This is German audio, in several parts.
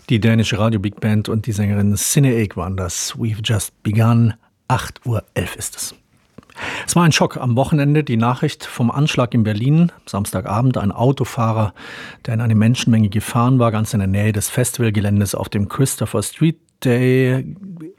Die dänische Radio-Big Band und die Sängerin Sinne Eek waren das. We've just begun. 8:11 Uhr ist es. Es war ein Schock am Wochenende, die Nachricht vom Anschlag in Berlin. Samstagabend ein Autofahrer, der in eine Menschenmenge gefahren war, ganz in der Nähe des Festivalgeländes auf dem Christopher Street Day,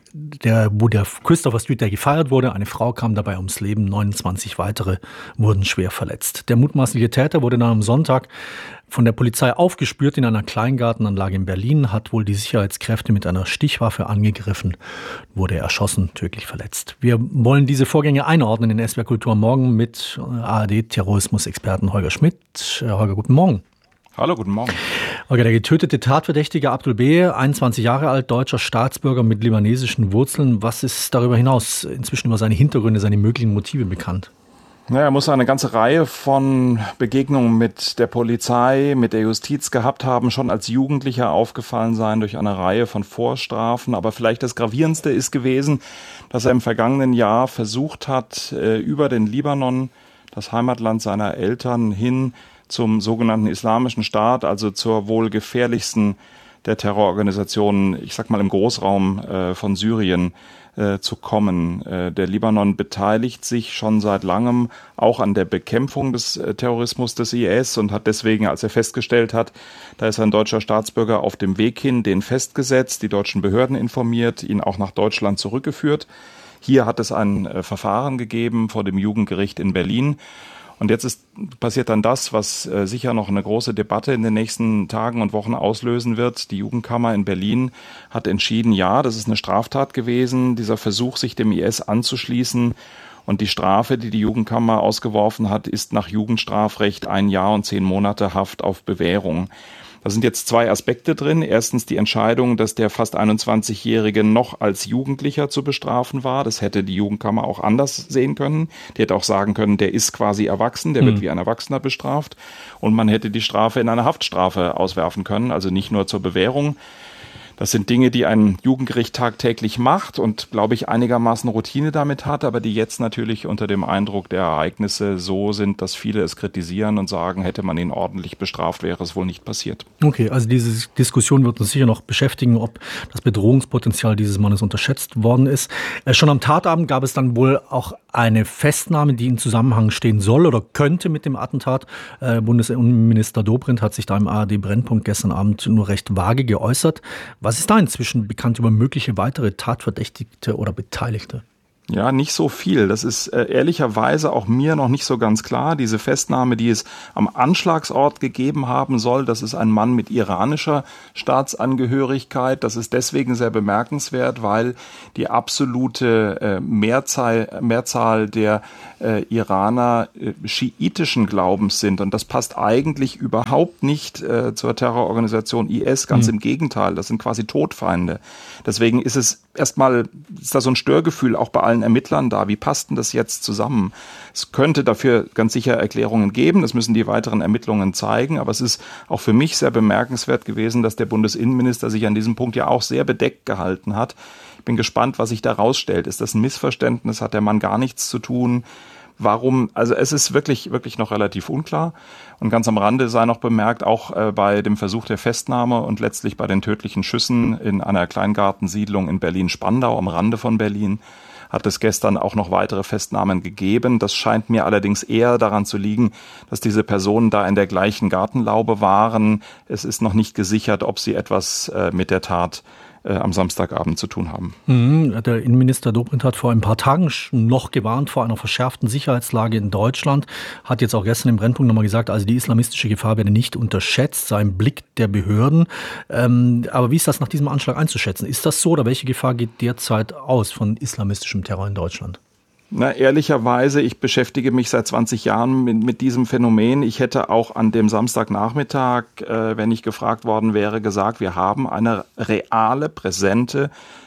wo der Christopher Street Day gefeiert wurde. Eine Frau kam dabei ums Leben, 29 weitere wurden schwer verletzt. Der mutmaßliche Täter wurde dann am Sonntag von der Polizei aufgespürt in einer Kleingartenanlage in Berlin, hat wohl die Sicherheitskräfte mit einer Stichwaffe angegriffen, wurde erschossen, tödlich verletzt. Wir wollen diese Vorgänge einordnen in SWR Kultur morgen mit ARD-Terrorismus-Experten Holger Schmidt. Holger, guten Morgen. Hallo, guten Morgen. Holger, der getötete Tatverdächtige Abdul B., 21 Jahre alt, deutscher Staatsbürger mit libanesischen Wurzeln. Was ist darüber hinaus inzwischen über seine Hintergründe, seine möglichen Motive bekannt? Er muss eine ganze Reihe von Begegnungen mit der Polizei, mit der Justiz gehabt haben, schon als Jugendlicher aufgefallen sein durch eine Reihe von Vorstrafen. Aber vielleicht das Gravierendste ist gewesen, dass er im vergangenen Jahr versucht hat, über den Libanon, das Heimatland seiner Eltern, hin zum sogenannten Islamischen Staat, also zur wohl gefährlichsten der Terrororganisationen, ich sag mal im Großraum von Syrien, zu kommen. Der Libanon beteiligt sich schon seit langem auch an der Bekämpfung des Terrorismus des IS und hat deswegen, als er festgestellt hat, da ist ein deutscher Staatsbürger auf dem Weg hin, den festgesetzt, die deutschen Behörden informiert, ihn auch nach Deutschland zurückgeführt. Hier hat es ein Verfahren gegeben vor dem Jugendgericht in Berlin. Und jetzt passiert dann das, was sicher noch eine große Debatte in den nächsten Tagen und Wochen auslösen wird. Die Jugendkammer in Berlin hat entschieden, ja, das ist eine Straftat gewesen, dieser Versuch, sich dem IS anzuschließen. Und die Strafe, die die Jugendkammer ausgeworfen hat, ist nach Jugendstrafrecht 1 Jahr und 10 Monate Haft auf Bewährung. Da sind jetzt 2 Aspekte drin. Erstens die Entscheidung, dass der fast 21-Jährige noch als Jugendlicher zu bestrafen war. Das hätte die Jugendkammer auch anders sehen können. Die hätte auch sagen können, der ist quasi erwachsen, der wird wie ein Erwachsener bestraft. Und man hätte die Strafe in eine Haftstrafe auswerfen können, also nicht nur zur Bewährung. Das sind Dinge, die ein Jugendgericht tagtäglich macht und, glaube ich, einigermaßen Routine damit hat, aber die jetzt natürlich unter dem Eindruck der Ereignisse so sind, dass viele es kritisieren und sagen, hätte man ihn ordentlich bestraft, wäre es wohl nicht passiert. Okay, also diese Diskussion wird uns sicher noch beschäftigen, ob das Bedrohungspotenzial dieses Mannes unterschätzt worden ist. Schon am Tatabend gab es dann wohl auch eine Festnahme, die in Zusammenhang stehen soll oder könnte mit dem Attentat. Bundesinnenminister Dobrindt hat sich da im ARD-Brennpunkt gestern Abend nur recht vage geäußert. Was ist da inzwischen bekannt über mögliche weitere Tatverdächtigte oder Beteiligte? Ja, nicht so viel. Das ist ehrlicherweise auch mir noch nicht so ganz klar. Diese Festnahme, die es am Anschlagsort gegeben haben soll, das ist ein Mann mit iranischer Staatsangehörigkeit. Das ist deswegen sehr bemerkenswert, weil die absolute Mehrzahl der Iraner schiitischen Glaubens sind. Und das passt eigentlich überhaupt nicht zur Terrororganisation IS. Ganz im Gegenteil, das sind quasi Todfeinde. Deswegen ist da so ein Störgefühl auch bei allen Ermittlern da. Wie passt denn das jetzt zusammen? Es könnte dafür ganz sicher Erklärungen geben. Das müssen die weiteren Ermittlungen zeigen. Aber es ist auch für mich sehr bemerkenswert gewesen, dass der Bundesinnenminister sich an diesem Punkt ja auch sehr bedeckt gehalten hat. Ich bin gespannt, was sich da rausstellt. Ist das ein Missverständnis? Hat der Mann gar nichts zu tun? Warum? Also es ist wirklich noch relativ unklar. Und ganz am Rande sei noch bemerkt, auch bei dem Versuch der Festnahme und letztlich bei den tödlichen Schüssen in einer Kleingartensiedlung in Berlin-Spandau am Rande von Berlin hat es gestern auch noch weitere Festnahmen gegeben. Das scheint mir allerdings eher daran zu liegen, dass diese Personen da in der gleichen Gartenlaube waren. Es ist noch nicht gesichert, ob sie etwas mit der Tat am Samstagabend zu tun haben. Der Innenminister Dobrindt hat vor ein paar Tagen noch gewarnt vor einer verschärften Sicherheitslage in Deutschland, hat jetzt auch gestern im Brennpunkt nochmal gesagt, also die islamistische Gefahr werde nicht unterschätzt, sei im Blick der Behörden. Aber wie ist das nach diesem Anschlag einzuschätzen? Ist das so oder welche Gefahr geht derzeit aus von islamistischem Terror in Deutschland? Na, ehrlicherweise, ich beschäftige mich seit 20 Jahren mit diesem Phänomen. Ich hätte auch an dem Samstagnachmittag, wenn ich gefragt worden wäre, gesagt, wir haben eine reale, präsente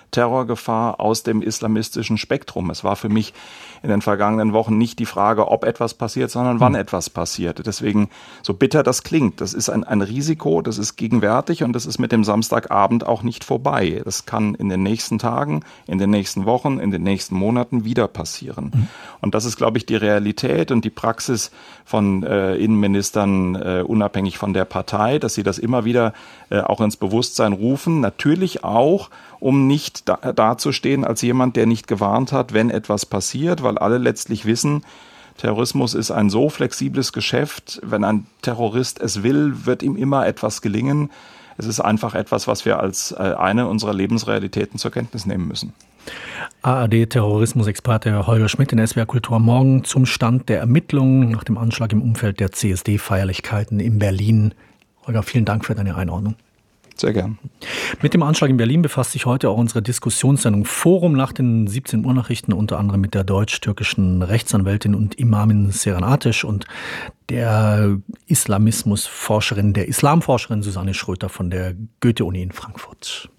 Terrorgefahr aus dem islamistischen Spektrum. Es war für mich in den vergangenen Wochen nicht die Frage, ob etwas passiert, sondern wann etwas passiert. Deswegen, so bitter das klingt, das ist ein Risiko, das ist gegenwärtig und das ist mit dem Samstagabend auch nicht vorbei. Das kann in den nächsten Tagen, in den nächsten Wochen, in den nächsten Monaten wieder passieren. Und das ist, glaube ich, die Realität und die Praxis von Innenministern, unabhängig von der Partei, dass sie das immer wieder auch ins Bewusstsein rufen. Natürlich auch, um nicht dazustehen als jemand, der nicht gewarnt hat, wenn etwas passiert, weil alle letztlich wissen, Terrorismus ist ein so flexibles Geschäft. Wenn ein Terrorist es will, wird ihm immer etwas gelingen. Es ist einfach etwas, was wir als eine unserer Lebensrealitäten zur Kenntnis nehmen müssen. ARD-Terrorismusexperte Holger Schmidt in SWR Kultur morgen zum Stand der Ermittlungen nach dem Anschlag im Umfeld der CSD-Feierlichkeiten in Berlin. Holger, vielen Dank für deine Einordnung. Sehr gern. Mit dem Anschlag in Berlin befasst sich heute auch unsere Diskussionssendung Forum nach den 17 Uhr Nachrichten, unter anderem mit der deutsch-türkischen Rechtsanwältin und Imamin Seren Ateş und der Islamismusforscherin, der Islamforscherin Susanne Schröter von der Goethe-Uni in Frankfurt.